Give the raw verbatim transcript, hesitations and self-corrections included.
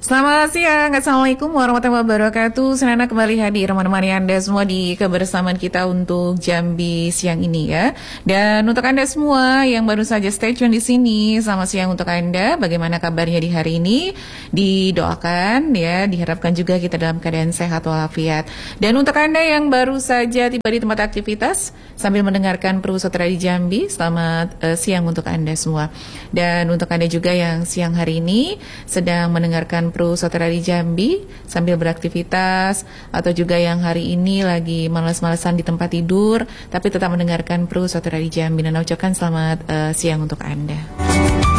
Selamat siang, Assalamualaikum warahmatullahi wabarakatuh. Senang kembali hadir menemani Anda semua di kebersamaan kita untuk Jambi siang ini ya. Dan untuk Anda semua yang baru saja stay tune di sini, selamat siang untuk Anda. Bagaimana kabarnya di hari ini? Didoakan ya, diharapkan juga kita dalam keadaan sehat walafiat. Dan untuk Anda yang baru saja tiba di tempat aktivitas sambil mendengarkan Peru Sutera di Jambi, selamat uh, siang untuk Anda semua. Dan untuk Anda juga yang siang hari ini sedang mendengarkan Peru Sutera di Jambi sambil beraktivitas, atau juga yang hari ini lagi malas-malasan di tempat tidur tapi tetap mendengarkan Peru Sutera di Jambi, dan ucapkan selamat uh, siang untuk Anda.